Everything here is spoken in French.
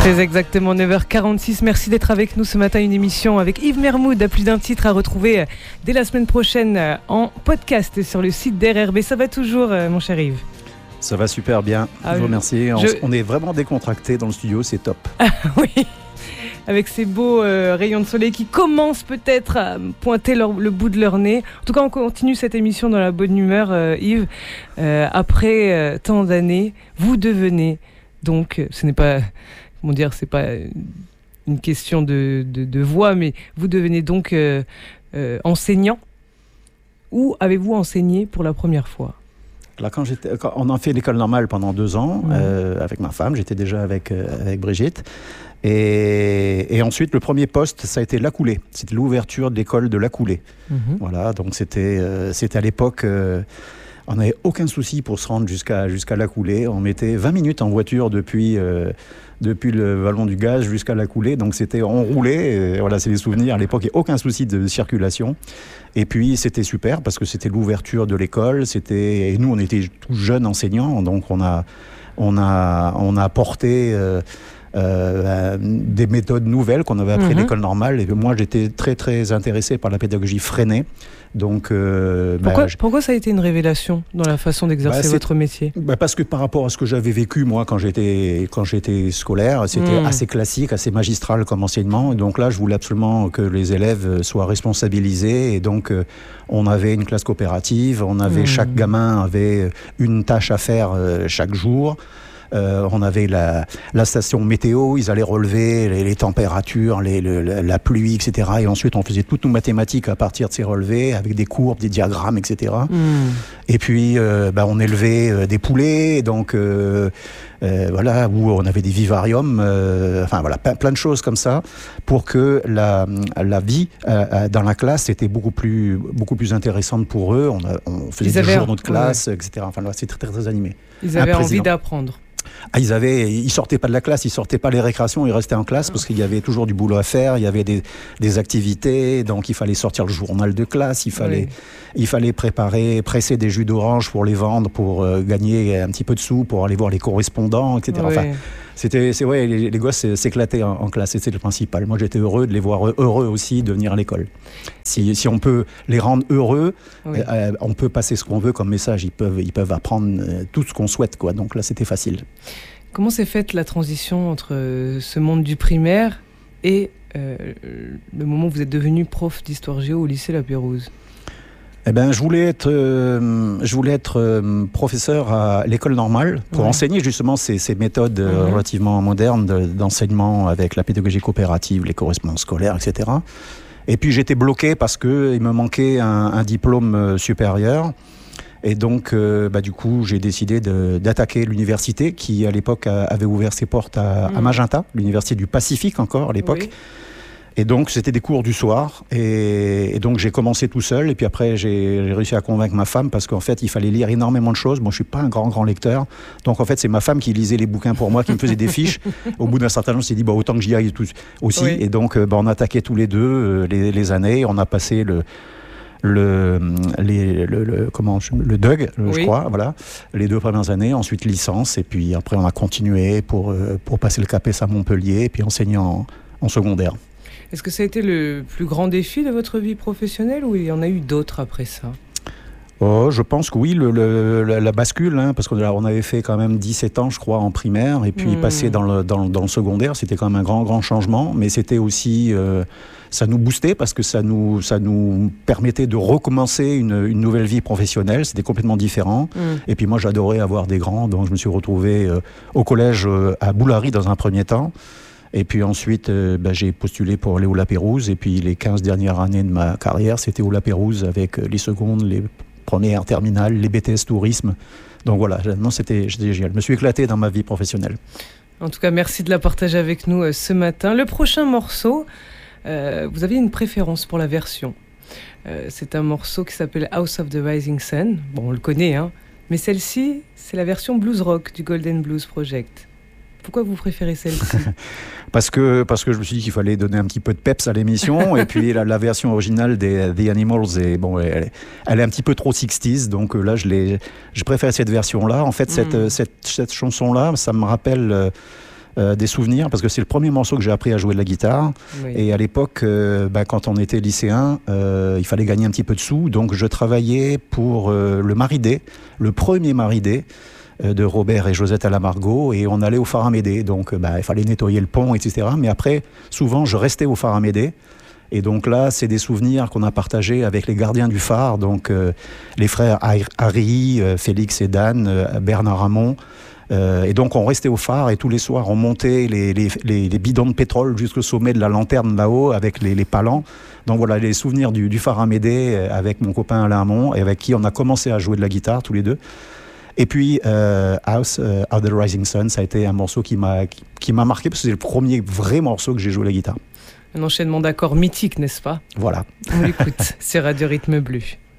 Très exactement 9h46. Merci d'être avec nous ce matin. Une émission avec Yves Mermoud à plus d'un titre à retrouver dès la semaine prochaine en podcast sur le site d'RRB. Ça va toujours, mon cher Yves? Ça va super bien. Je vous remercie. On est vraiment décontracté dans le studio, c'est top. Oui, avec ces beaux rayons de soleil qui commencent peut-être à pointer le bout de leur nez. En tout cas, on continue cette émission dans la bonne humeur, Yves. Après tant d'années, vous devenez donc, ce n'est pas, comment dire, c'est pas une question de voix, mais vous devenez donc enseignant. Où avez-vous enseigné pour la première fois? Là, quand on a fait l'école normale pendant 2 ans avec ma femme, j'étais déjà avec Brigitte. Et ensuite, le premier poste, ça a été La Coulée. C'était l'ouverture de l'école de La Coulée. Voilà, donc c'était à l'époque, on n'avait aucun souci pour se rendre jusqu'à La Coulée. On mettait 20 minutes en voiture depuis le Vallon du Gaz jusqu'à La Coulée. Donc on roulait, voilà, c'est des souvenirs. À l'époque, il n'y a aucun souci de circulation. Et puis, c'était super parce que c'était l'ouverture de l'école. Et nous, on était tous jeunes enseignants, donc on a apporté des méthodes nouvelles qu'on avait appris à l'école normale. Et moi, j'étais très, très intéressé par la pédagogie freinée. Donc, pourquoi ça a été une révélation dans la façon d'exercer votre métier? Parce que par rapport à ce que j'avais vécu, moi, quand j'étais scolaire, c'était assez classique, assez magistral comme enseignement. Et donc là, je voulais absolument que les élèves soient responsabilisés. Et donc, on avait une classe coopérative. Chaque gamin avait une tâche à faire chaque jour. On avait la station météo, ils allaient relever les températures, la pluie, etc. Et ensuite, on faisait toutes nos mathématiques à partir de ces relevés, avec des courbes, des diagrammes, etc. Et puis, on élevait des poulets, donc voilà, où on avait des vivariums, plein de choses comme ça, pour que la vie dans la classe était beaucoup plus intéressante pour eux. On faisait des journaux de classe, etc. Enfin, là, c'était très, très animé. Ils avaient envie d'apprendre. Ils sortaient pas de la classe, ils sortaient pas les récréations, ils restaient en classe parce qu'il y avait toujours du boulot à faire, il y avait des activités, donc il fallait sortir le journal de classe, il fallait presser des jus d'orange pour les vendre, pour gagner un petit peu de sous, pour aller voir les correspondants, etc. Oui. Enfin, les gosses s'éclataient en classe, c'était le principal. Moi, j'étais heureux de les voir heureux aussi de venir à l'école. Si on peut les rendre heureux, on peut passer ce qu'on veut comme message. Ils peuvent apprendre tout ce qu'on souhaite, quoi. Donc là, c'était facile. Comment s'est faite la transition entre ce monde du primaire et le moment où vous êtes devenu prof d'histoire géo au lycée La Pérouse? Je voulais être professeur à l'école normale pour enseigner justement ces méthodes relativement modernes d'enseignement avec la pédagogie coopérative, les correspondances scolaires, etc. Et puis j'étais bloqué parce qu'il me manquait un diplôme supérieur. Et donc, du coup, j'ai décidé d'attaquer l'université qui, à l'époque, avait ouvert ses portes à Magenta, l'université du Pacifique encore à l'époque. Oui. Et donc, c'était des cours du soir. Et donc, j'ai commencé tout seul. Et puis après, j'ai réussi à convaincre ma femme parce qu'en fait, il fallait lire énormément de choses. Moi, je suis pas un grand lecteur. Donc, en fait, c'est ma femme qui lisait les bouquins pour moi, qui me faisait des fiches. Au bout d'un certain temps, je me suis dit, autant que j'y aille aussi. Oui. Et donc, on attaquait tous les deux les années. On a passé le DUG, je crois, voilà, les 2 premières années, ensuite licence, et puis après on a continué pour passer le CAPES à Montpellier, et puis enseigner en secondaire. Est-ce que ça a été le plus grand défi de votre vie professionnelle ou il y en a eu d'autres après ça? Je pense que oui, la bascule, parce qu'on avait fait quand même 17 ans, je crois, en primaire, et puis passer dans le secondaire, c'était quand même un grand changement, mais c'était aussi... ça nous boostait parce que ça nous permettait de recommencer une nouvelle vie professionnelle. C'était complètement différent. Et puis moi, j'adorais avoir des grands, donc je me suis retrouvé au collège à Boulary dans un premier temps. Et puis ensuite, j'ai postulé pour aller au La Pérouse. Et puis les 15 dernières années de ma carrière, c'était au La Pérouse avec les secondes, les premières terminales, les BTS tourisme. Donc voilà, c'était génial. Je me suis éclaté dans ma vie professionnelle. En tout cas, merci de la partager avec nous ce matin. Le prochain morceau, vous avez une préférence pour la version. C'est un morceau qui s'appelle House of the Rising Sun. Bon, on le connaît, hein. Mais celle-ci, c'est la version blues rock du Golden Blues Project. Pourquoi vous préférez celle-ci? Parce que je me suis dit qu'il fallait donner un petit peu de peps à l'émission. Et puis la version originale des The Animals, elle est un petit peu trop 60s. Donc là, je préfère cette version-là. En fait, cette chanson-là, ça me rappelle des souvenirs, parce que c'est le premier morceau que j'ai appris à jouer de la guitare. Oui. Et à l'époque, quand on était lycéen, il fallait gagner un petit peu de sous. Donc je travaillais pour le Maridé, le premier Maridé de Robert et Josette à la Margot, et on allait au phare Amédée. Donc il fallait nettoyer le pont, etc. Mais après, souvent, je restais au phare Amédée. Et donc là, c'est des souvenirs qu'on a partagés avec les gardiens du phare, donc les frères Harry, Félix et Dan, Bernard Ramon. Et donc on restait au phare et tous les soirs on montait les bidons de pétrole jusqu'au sommet de la lanterne là-haut avec les palans. Donc voilà les souvenirs du phare Amédée avec mon copain Alain Hamon, et avec qui on a commencé à jouer de la guitare tous les deux. Et puis House of the Rising Sun, ça a été un morceau qui m'a marqué, parce que c'est le premier vrai morceau que j'ai joué de la guitare. Un enchaînement d'accords mythique, n'est-ce pas? Voilà. On l'écoute, c'est Radio Rythme Bleu.